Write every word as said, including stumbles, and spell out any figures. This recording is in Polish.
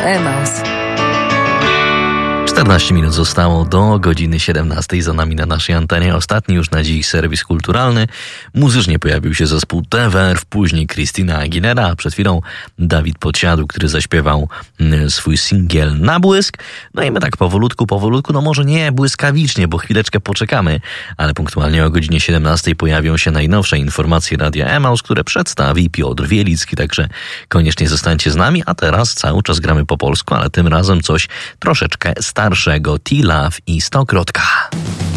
Emaus. czternaście minut zostało do godziny siedemnastej. Za nami na naszej antenie ostatni już na dziś serwis kulturalny. Muzycznie pojawił się zespół T W R, później Christina Aguilera, a przed chwilą Dawid Podsiadło, który zaśpiewał swój singiel Na błysk. No i my tak powolutku, powolutku, no może nie błyskawicznie, bo chwileczkę poczekamy, ale punktualnie o godzinie siedemnastej pojawią się najnowsze informacje Radia Emaus, które przedstawi Piotr Wielicki, także koniecznie zostańcie z nami, a teraz cały czas gramy po polsku, ale tym razem coś troszeczkę starszego. T-Love i Stokrotka.